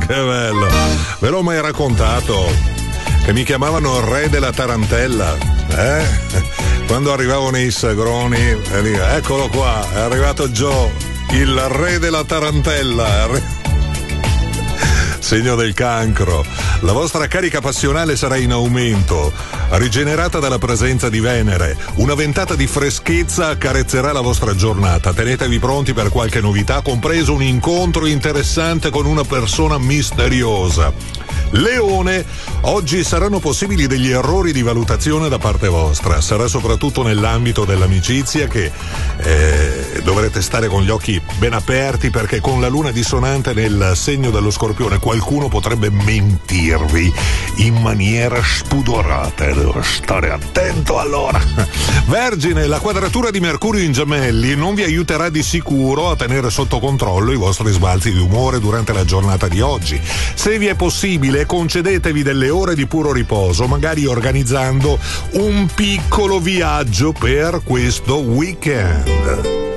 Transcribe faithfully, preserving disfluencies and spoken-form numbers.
che bello. Ve l'ho mai raccontato che mi chiamavano il re della tarantella, eh? Quando arrivavo nei sagroni, eccolo qua, è arrivato Joe, il re della tarantella. Segno del cancro. La vostra carica passionale sarà in aumento, rigenerata dalla presenza di Venere. Una ventata di freschezza accarezzerà la vostra giornata. Tenetevi pronti per qualche novità, compreso un incontro interessante con una persona misteriosa. Leone, oggi saranno possibili degli errori di valutazione da parte vostra. Sarà soprattutto nell'ambito dell'amicizia che eh, dovrete stare con gli occhi ben aperti, perché con la luna dissonante nel segno dello Scorpione qualcuno potrebbe mentirvi in maniera spudorata e devo stare attento allora. Vergine, la quadratura di Mercurio in Gemelli non vi aiuterà di sicuro a tenere sotto controllo i vostri sbalzi di umore durante la giornata di oggi. Se vi è possibile, concedetevi delle ore di puro riposo, magari organizzando un piccolo viaggio per questo weekend.